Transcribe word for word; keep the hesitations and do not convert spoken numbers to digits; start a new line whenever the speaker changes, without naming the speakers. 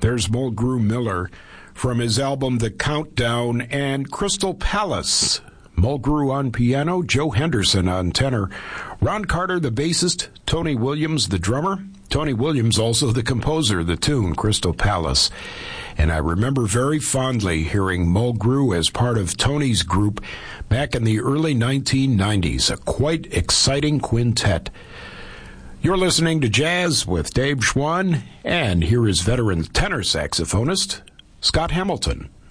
There's Mulgrew Miller from his album The Countdown, and Crystal Palace. Mulgrew on piano, Joe Henderson on tenor, Ron Carter the bassist, Tony Williams the drummer. Tony Williams also the composer of the tune, Crystal Palace. And I remember very fondly hearing Mulgrew as part of Tony's group back in the early nineteen nineties, a quite exciting quintet. You're listening to Jazz with Dave Schwann, and here is veteran tenor saxophonist Scott Hamilton.